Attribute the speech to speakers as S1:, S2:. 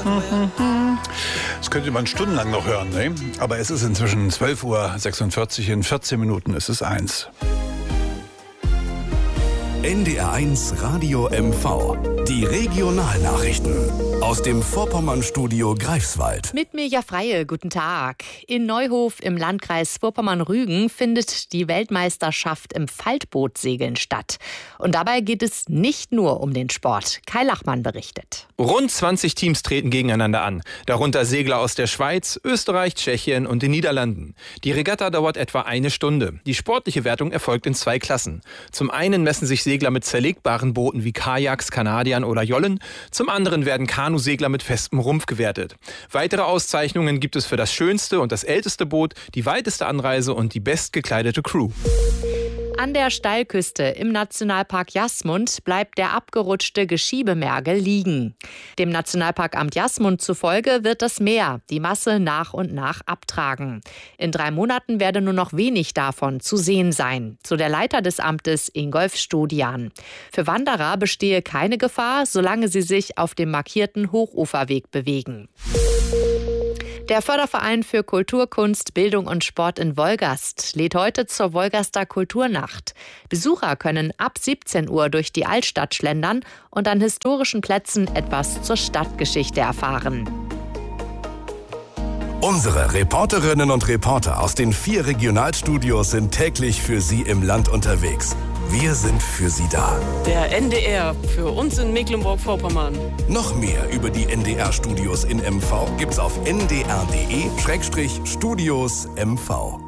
S1: Das könnte man stundenlang noch hören, ne? Aber es ist inzwischen 12:46 Uhr, in 14 Minuten ist es 1.
S2: NDR1 Radio MV. Die Regionalnachrichten aus dem Vorpommern-Studio Greifswald.
S3: Mit Mirja Freie, guten Tag. In Neuhof im Landkreis Vorpommern-Rügen findet die Weltmeisterschaft im Faltbootsegeln statt. Und dabei geht es nicht nur um den Sport. Kai Lachmann berichtet.
S4: Rund 20 Teams treten gegeneinander an. Darunter Segler aus der Schweiz, Österreich, Tschechien und den Niederlanden. Die Regatta dauert etwa eine Stunde. Die sportliche Wertung erfolgt in 2 Klassen. Zum einen messen sich Segler mit zerlegbaren Booten wie Kajaks, Kanadiern oder Jollen. Zum anderen werden Kanusegler mit festem Rumpf gewertet. Weitere Auszeichnungen gibt es für das schönste und das älteste Boot, die weiteste Anreise und die bestgekleidete Crew.
S3: An der Steilküste im Nationalpark Jasmund bleibt der abgerutschte Geschiebemergel liegen. Dem Nationalparkamt Jasmund zufolge wird das Meer die Masse nach und nach abtragen. In 3 Monaten werde nur noch wenig davon zu sehen sein, so der Leiter des Amtes Ingolf Studian. Für Wanderer bestehe keine Gefahr, solange sie sich auf dem markierten Hochuferweg bewegen. Der Förderverein für Kultur, Kunst, Bildung und Sport in Wolgast lädt heute zur Wolgaster Kulturnacht. Besucher können ab 17 Uhr durch die Altstadt schlendern und an historischen Plätzen etwas zur Stadtgeschichte erfahren.
S2: Unsere Reporterinnen und Reporter aus den 4 Regionalstudios sind täglich für Sie im Land unterwegs. Wir sind für Sie da.
S5: Der NDR für uns in Mecklenburg-Vorpommern.
S2: Noch mehr über die NDR-Studios in MV gibt's auf ndr.de/Studios MV.